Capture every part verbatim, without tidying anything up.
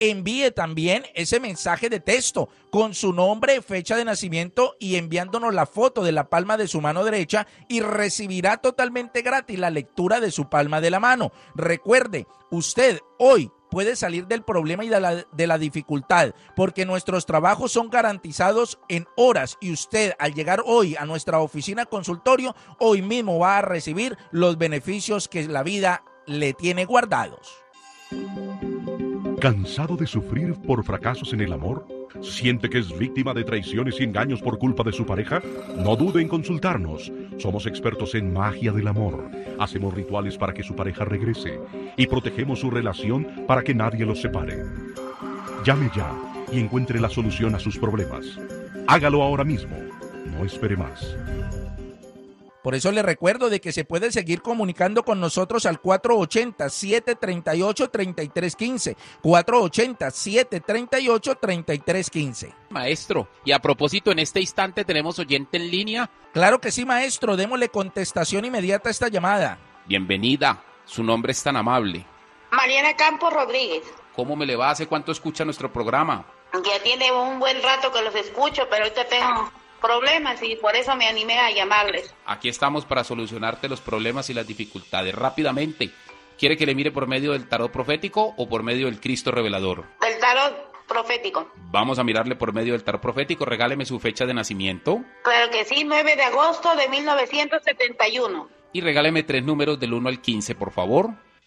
envíe también ese mensaje de texto con su nombre, fecha de nacimiento y enviándonos la foto de la palma de su mano derecha y recibirá totalmente gratis la lectura de su palma de la mano. Recuerde, usted hoy puede salir del problema y de la, de la dificultad, porque nuestros trabajos son garantizados en horas y usted al llegar hoy a nuestra oficina consultorio, hoy mismo va a recibir los beneficios que la vida le tiene guardados. ¿Cansado de sufrir por fracasos en el amor? ¿Siente que es víctima de traiciones y engaños por culpa de su pareja? No dude en consultarnos. Somos expertos en magia del amor. Hacemos rituales para que su pareja regrese y protegemos su relación para que nadie los separe. Llame ya y encuentre la solución a sus problemas. Hágalo ahora mismo. No espere más. Por eso le recuerdo de que se puede seguir comunicando con nosotros al cuatro ochenta, siete treinta y ocho, treinta y tres quince, cuatro ochenta, siete treinta y ocho, treinta y tres quince. Maestro, y a propósito, en este instante tenemos oyente en línea. Claro que sí, maestro, démosle contestación inmediata a esta llamada. Bienvenida, su nombre es tan amable. Mariana Campos Rodríguez. ¿Cómo me le va? ¿Hace cuánto escucha nuestro programa? Ya tiene un buen rato que los escucho, pero ahorita tengo problemas y por eso me animé a llamarles. Aquí estamos para solucionarte los problemas y las dificultades rápidamente. ¿Quiere que le mire por medio del tarot profético o por medio del Cristo revelador? Del tarot profético. Vamos a mirarle por medio del tarot profético. Regáleme su fecha de nacimiento. Claro que sí, nueve de agosto de mil novecientos setenta y uno. Y regáleme tres números del uno al quince, por favor.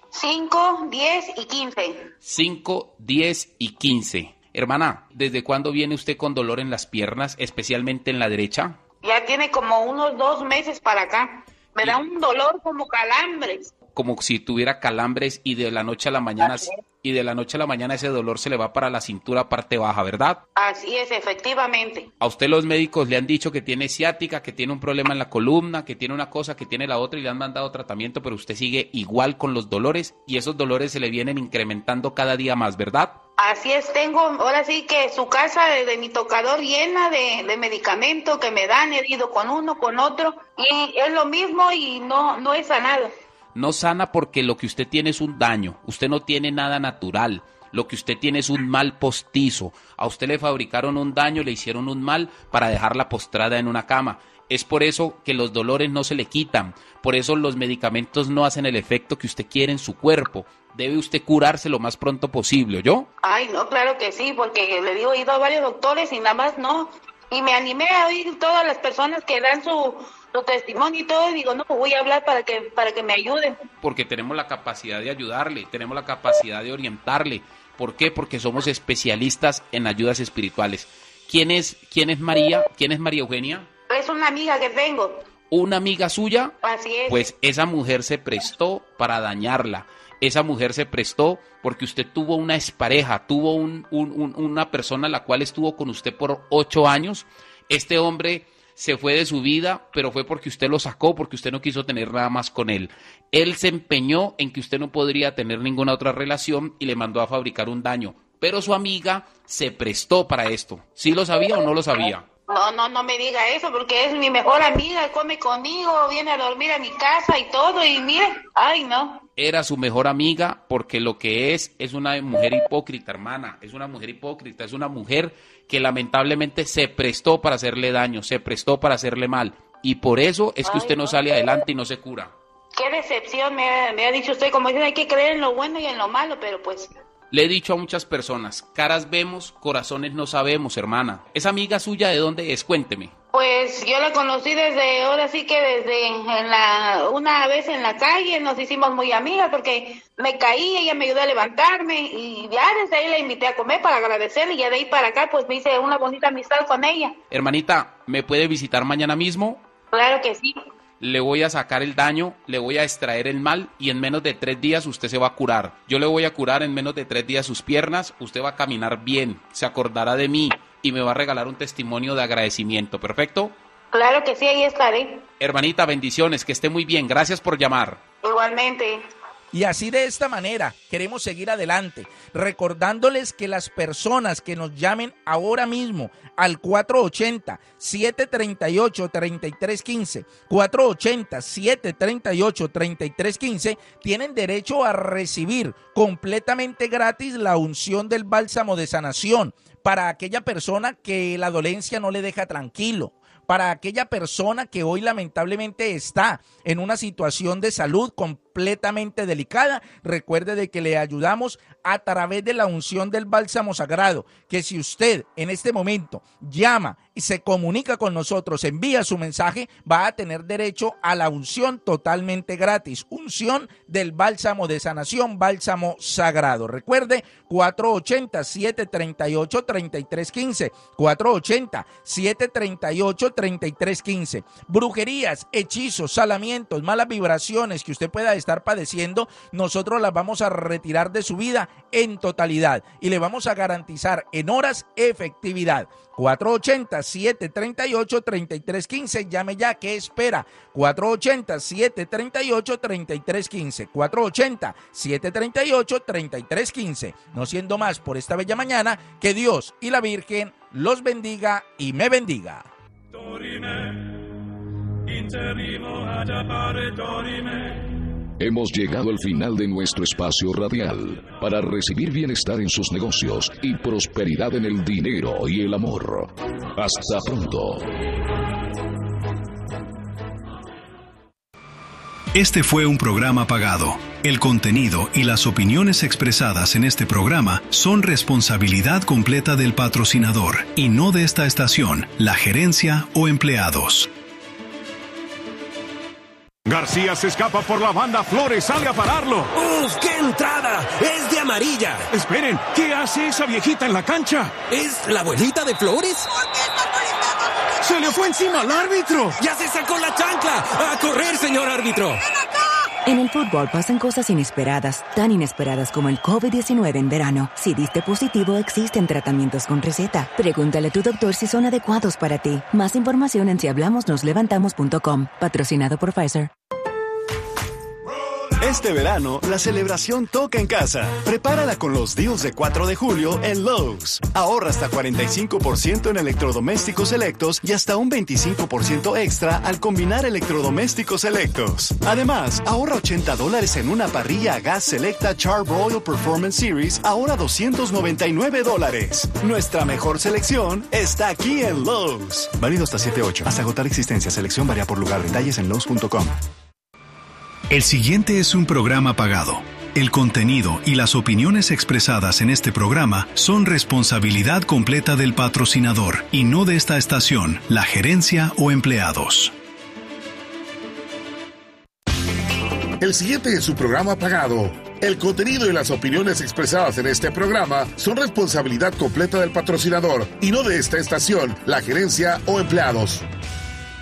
cinco, diez y quince. cinco, diez y quince. Hermana, ¿desde cuándo viene usted con dolor en las piernas, especialmente en la derecha? Ya tiene como unos dos meses para acá. Me da un dolor como calambres. Como si tuviera calambres y de la noche a la mañana y de la noche a la mañana ese dolor se le va para la cintura parte baja, ¿verdad? Así es, efectivamente. A usted los médicos le han dicho que tiene ciática, que tiene un problema en la columna, que tiene una cosa, que tiene la otra y le han mandado tratamiento, pero usted sigue igual con los dolores y esos dolores se le vienen incrementando cada día más, ¿verdad? Así es, tengo ahora sí que su casa de, de mi tocador llena de, de medicamento que me dan, he ido con uno, con otro y es lo mismo y no, no he sanado. No sana porque lo que usted tiene es un daño, usted no tiene nada natural, lo que usted tiene es un mal postizo, a usted le fabricaron un daño, le hicieron un mal para dejarla postrada en una cama, es por eso que los dolores no se le quitan, por eso los medicamentos no hacen el efecto que usted quiere en su cuerpo, debe usted curarse lo más pronto posible, ¿oyó? Ay, no, claro que sí, porque le digo, he ido a varios doctores y nada más no, y me animé a oír todas las personas que dan su... su testimonio y todo, y digo, no, pues voy a hablar para que para que me ayuden. Porque tenemos la capacidad de ayudarle, tenemos la capacidad de orientarle. ¿Por qué? Porque somos especialistas en ayudas espirituales. ¿Quién es, quién es María? ¿Quién es María Eugenia? Es una amiga que tengo. ¿Una amiga suya? Así es. Pues esa mujer se prestó para dañarla. Esa mujer se prestó porque usted tuvo una expareja, tuvo un, un, un, una persona la cual estuvo con usted por ocho años. Este hombre se fue de su vida, pero fue porque usted lo sacó, porque usted no quiso tener nada más con él. Él se empeñó en que usted no podría tener ninguna otra relación y le mandó a fabricar un daño. Pero su amiga se prestó para esto. ¿Sí lo sabía o no lo sabía? No, no, no me diga eso, porque es mi mejor amiga, come conmigo, viene a dormir a mi casa y todo, y mire, ay, no. Era su mejor amiga porque lo que es, es una mujer hipócrita, hermana, es una mujer hipócrita, es una mujer que lamentablemente se prestó para hacerle daño, se prestó para hacerle mal, y por eso es que usted no sale adelante y no se cura. Qué decepción me ha, me ha dicho usted, como dicen, hay que creer en lo bueno y en lo malo, pero pues... Le he dicho a muchas personas, caras vemos, corazones no sabemos, hermana. ¿Esa amiga suya de dónde es? Cuénteme. Pues yo la conocí desde, ahora sí que desde en la, una vez en la calle, nos hicimos muy amigas porque me caí, ella me ayudó a levantarme y ya desde ahí la invité a comer para agradecerle y ya de ahí para acá pues me hice una bonita amistad con ella. Hermanita, ¿me puede visitar mañana mismo? Claro que sí. Le voy a sacar el daño, le voy a extraer el mal y en menos de tres días usted se va a curar. Yo le voy a curar en menos de tres días sus piernas, usted va a caminar bien, se acordará de mí y me va a regalar un testimonio de agradecimiento, ¿perfecto? Claro que sí, ahí estaré. Hermanita, bendiciones, que esté muy bien, gracias por llamar. Igualmente. Y así de esta manera queremos seguir adelante, recordándoles que las personas que nos llamen ahora mismo al cuatro ochenta, siete treinta y ocho, treinta y tres quince, cuatro ochenta, siete treinta y ocho, treinta y tres quince, tienen derecho a recibir completamente gratis la unción del bálsamo de sanación para aquella persona que la dolencia no le deja tranquilo, para aquella persona que hoy lamentablemente está en una situación de salud completamente delicada. Recuerde de que le ayudamos a través de la unción del bálsamo sagrado, que si usted en este momento llama y se comunica con nosotros, envía su mensaje, va a tener derecho a la unción totalmente gratis, unción del bálsamo de sanación, bálsamo sagrado. Recuerde, cuatro ochenta, siete treinta y ocho, treinta y tres quince, cuatro ochenta, siete treinta y ocho, treinta y tres quince. Brujerías, hechizos, salamientos, malas vibraciones que usted pueda estar padeciendo, nosotros las vamos a retirar de su vida en totalidad y le vamos a garantizar en horas efectividad. cuatro ochenta, siete treinta y ocho, treinta y tres quince, llame ya, ¿qué espera? cuatro ochenta, siete treinta y ocho, treinta y tres quince, cuatro ochenta, siete treinta y ocho, treinta y tres quince. No siendo más por esta bella mañana, que Dios y la Virgen los bendiga y me bendiga. Hemos llegado al final de nuestro espacio radial para recibir bienestar en sus negocios y prosperidad en el dinero y el amor. Hasta pronto. Este fue un programa pagado. El contenido y las opiniones expresadas en este programa son responsabilidad completa del patrocinador y no de esta estación, la gerencia o empleados. García se escapa por la banda, Flores sale a pararlo. ¡Uf, qué entrada! ¡Es de amarilla! Esperen, ¿qué hace esa viejita en la cancha? ¿Es la abuelita de Flores? ¡Se le fue encima al árbitro! ¡Ya se sacó la chancla! ¡A correr, señor árbitro! En el fútbol pasan cosas inesperadas, tan inesperadas como el COVID diecinueve en verano. Si diste positivo, existen tratamientos con receta. Pregúntale a tu doctor si son adecuados para ti. Más información en si hablamos nos levantamos punto com. Patrocinado por Pfizer. Este verano, la celebración toca en casa. Prepárala con los deals de cuatro de julio en Lowe's. Ahorra hasta cuarenta y cinco por ciento en electrodomésticos selectos y hasta un veinticinco por ciento extra al combinar electrodomésticos selectos. Además, ahorra ochenta dólares en una parrilla a gas selecta Char-Broil Performance Series, ahora doscientos noventa y nueve dólares. Nuestra mejor selección está aquí en Lowe's. Válido hasta siete ocho. Hasta agotar existencia. Selección varía por lugar. Detalles en Lowe's punto com. El siguiente es un programa pagado. El contenido y las opiniones expresadas en este programa son responsabilidad completa del patrocinador y no de esta estación, la gerencia o empleados. El siguiente es un programa pagado. El contenido y las opiniones expresadas en este programa son responsabilidad completa del patrocinador y no de esta estación, la gerencia o empleados.